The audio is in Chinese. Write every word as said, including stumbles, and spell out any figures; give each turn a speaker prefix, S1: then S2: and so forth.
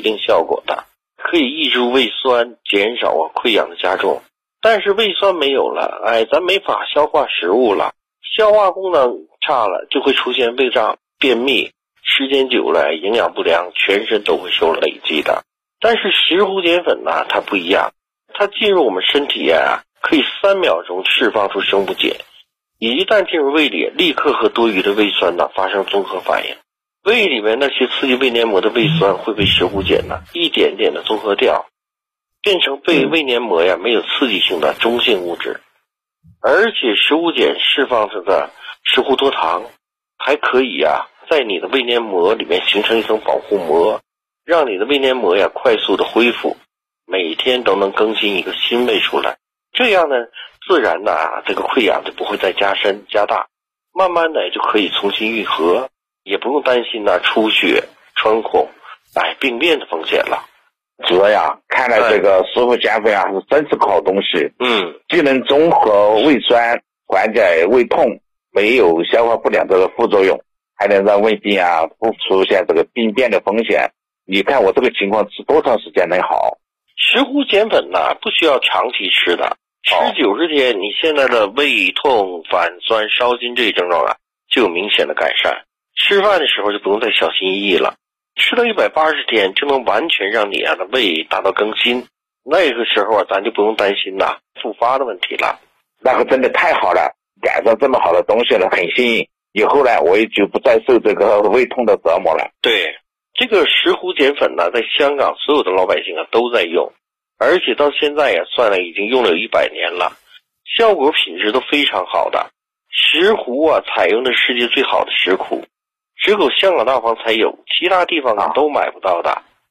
S1: 定效果的，可以抑制胃酸，减少啊溃疡的加重。但是胃酸没有了，哎，咱没法消化食物了，消化功能差了，就会出现胃胀、便秘，时间久了营养不良，全身都会受累积的。但是石斛碱粉呢，它不一样，它进入我们身体啊，可以三秒钟释放出生物碱，一旦进入胃里，立刻和多余的胃酸呢发生综合反应，胃里面那些刺激胃黏膜的胃酸会被石斛碱呢一点点的综合掉，变成被胃黏膜呀没有刺激性的中性物质。而且石斛碱释放出的石斛多糖还可以呀在你的胃黏膜里面形成一层保护膜，让你的胃黏膜呀快速的恢复，每天都能更新一个新胃出来。这样呢，自然呢这个溃疡就不会再加深加大，慢慢的就可以重新愈合，也不用担心呢出血、穿孔、哎病变的风险了。
S2: 主任呀，看来这个石斛碱粉啊是真是个好东西，
S1: 嗯，
S2: 既能中和胃酸，缓解胃痛，没有消化不良的副作用，还能让胃病啊不出现这个病变的风险。你看我这个情况吃多长时间能好？
S1: 石斛碱粉呢不需要长期吃的，吃九十天，你现在的胃痛、反酸、烧心这一症状啊就有明显的改善。吃饭的时候就不用再小心翼翼了，吃到一百八十天就能完全让你啊的胃达到更新，那个时候啊咱就不用担心呐复发的问题了。
S2: 那个真的太好了，赶上这么好的东西了，很幸运。以后呢，我也就不再受这个胃痛的折磨了。
S1: 对，这个石斛碱粉呢，在香港所有的老百姓啊都在用，而且到现在呀算了已经用了有一百年了，效果品质都非常好的。石斛啊采用的世界最好的石斛，只有香港大房才有，其他地方啊都买不到的。